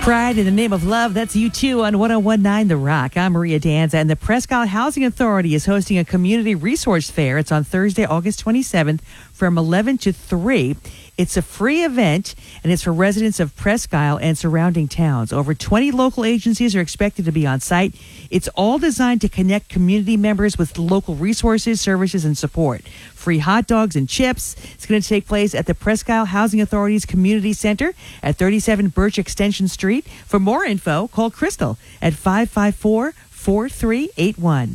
Pride in the Name of Love, that's U2 on 101.9 The Rock. I'm Maria Danza, and the Presque Isle Housing Authority is hosting a community resource fair. It's on Thursday, August 27th from 11 to 3. It's a free event, and it's for residents of Presque Isle and surrounding towns. Over 20 local agencies are expected to be on site. It's all designed to connect community members with local resources, services, and support. Free hot dogs and chips. It's going to take place at the Presque Isle Housing Authority's Community Center at 37 Birch Extension Street. For more info, call Crystal at 554-4381.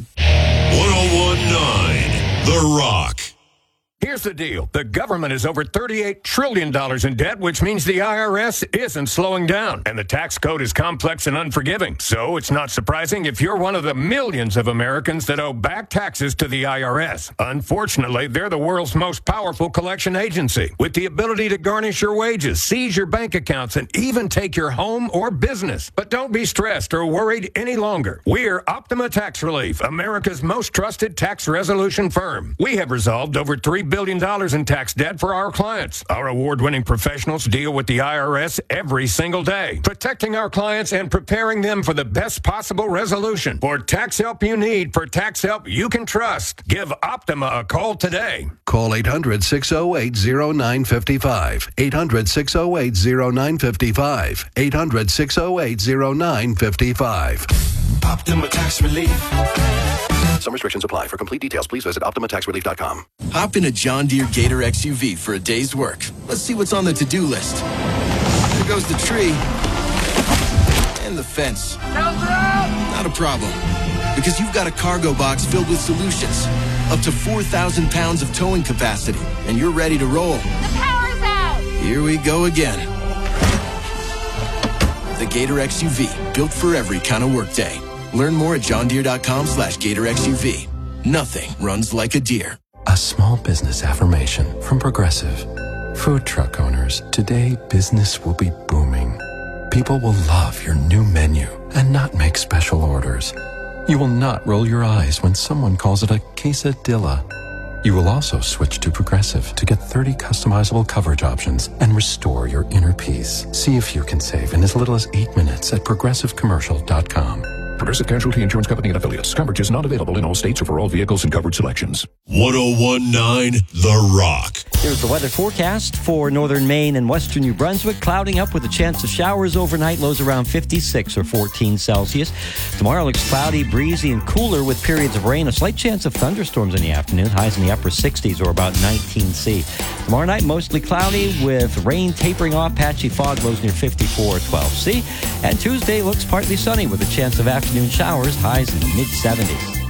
101.9 The Rock. Here's the deal. The government is over $38 trillion in debt, which means the IRS isn't slowing down. And the tax code is complex and unforgiving. So it's not surprising if you're one of the millions of Americans that owe back taxes to the IRS. Unfortunately, they're the world's most powerful collection agency, with the ability to garnish your wages, seize your bank accounts, and even take your home or business. But don't be stressed or worried any longer. We're Optima Tax Relief, America's most trusted tax resolution firm. We have resolved over $3 billion in tax debt for our clients. Our award-winning professionals deal with the IRS every single day, protecting our clients and preparing them for the best possible resolution. For tax help you need, for tax help you can trust, give Optima a call today. Call 800-608-0955. 800-608-0955. 800-608-0955. Optima Tax Relief. Some restrictions apply. For complete details, please visit OptimaTaxRelief.com. Hop in a John Deere Gator XUV for a day's work. Let's see what's on the to-do list. There goes the tree. And the fence. Not a problem. Because you've got a cargo box filled with solutions. Up to 4,000 pounds of towing capacity. And you're ready to roll. The power's out! Here we go again. The Gator XUV. Built for every kind of workday. Learn more at johndeere.com/Gator XUV. Nothing runs like a deer. A small business affirmation from Progressive. Food truck owners, today business will be booming. People will love your new menu and not make special orders. You will not roll your eyes when someone calls it a quesadilla. You will also switch to Progressive to get 30 customizable coverage options and restore your inner peace. See if you can save in as little as 8 minutes at progressivecommercial.com. Progressive Casualty Insurance Company and Affiliates. Coverage is not available in all states or for all vehicles and coverage selections. 101.9 The Rock. Here's the weather forecast for northern Maine and western New Brunswick. Clouding up with a chance of showers overnight. Lows around 56 or 14 Celsius. Tomorrow looks cloudy, breezy, and cooler with periods of rain. A slight chance of thunderstorms in the afternoon. Highs in the upper 60s or about 19 C. Tomorrow night, mostly cloudy with rain tapering off. Patchy fog, lows near 54 or 12 C. And Tuesday looks partly sunny with a chance of afternoon showers. Highs in the mid-70s.